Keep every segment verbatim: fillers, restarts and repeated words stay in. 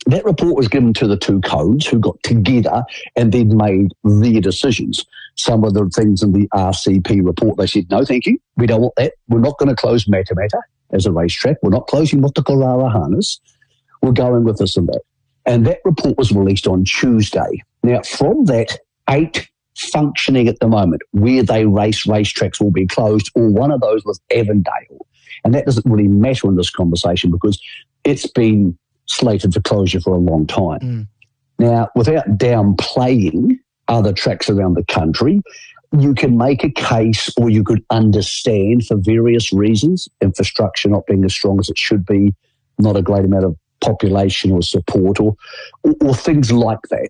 That report was given to the two codes who got together and then made their decisions. Some of the things in the R C P report, they said, no, thank you. We don't want that. We're not going to close Matamata as a racetrack. We're not closing Motukarara Harness. We're going with this and that. And that report was released on Tuesday. Now, from that, eight functioning at the moment where they race racetracks will be closed, or one of those was Avondale. And that doesn't really matter in this conversation because it's been slated for closure for a long time. Mm. Now, without downplaying other tracks around the country, you can make a case, or you could understand for various reasons, infrastructure not being as strong as it should be, not a great amount of population or support, or, or, or things like that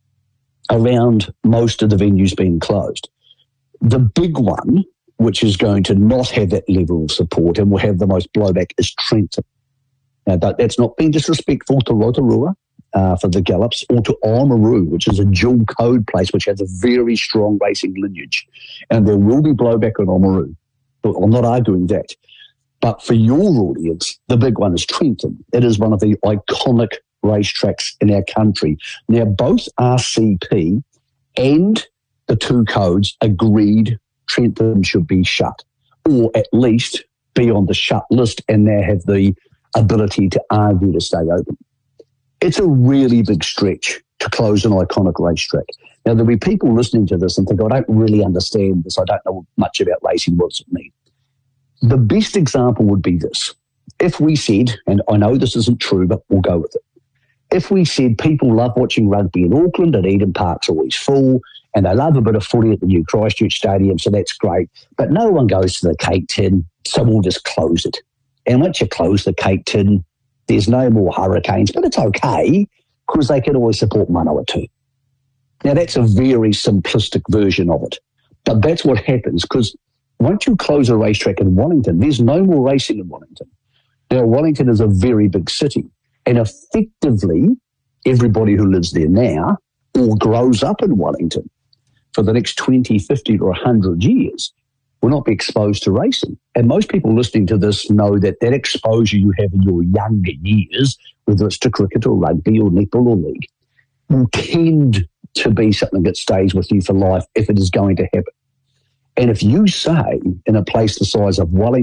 around most of the venues being closed. The big one, which is going to not have that level of support and will have the most blowback, is Trenton. Now, that, that's not being disrespectful to Rotorua uh, for the Gallops, or to Oamaru, which is a dual code place which has a very strong racing lineage. And there will be blowback on Oamaru. But I'm not arguing that. But for your audience, the big one is Trenton. It is one of the iconic racetracks in our country. Now, both R C P and the two codes agreed Trenton should be shut, or at least be on the shut list and now have the ability to argue to stay open. It's a really big stretch to close an iconic racetrack. Now, there'll be people listening to this and think, I don't really understand this. I don't know much about racing. What does it mean? The best example would be this. If we said, and I know this isn't true, but we'll go with it. If we said people love watching rugby in Auckland and Eden Park's always full, and they love a bit of footy at the new Christchurch Stadium, so that's great, but no one goes to the Cake Tin, so we'll just close it. And once you close the Cake Tin, there's no more Hurricanes, but it's okay because they can always support Manawa too. Now, that's a very simplistic version of it, but that's what happens because once you close a racetrack in Wellington, there's no more racing in Wellington. Now, Wellington is a very big city, and effectively everybody who lives there now or grows up in Wellington for the next twenty, fifty or one hundred years will not be exposed to racing. And most people listening to this know that that exposure you have in your younger years, whether it's to cricket or rugby or netball or league, will tend to be something that stays with you for life if it is going to happen. And if you say in a place the size of Wellington,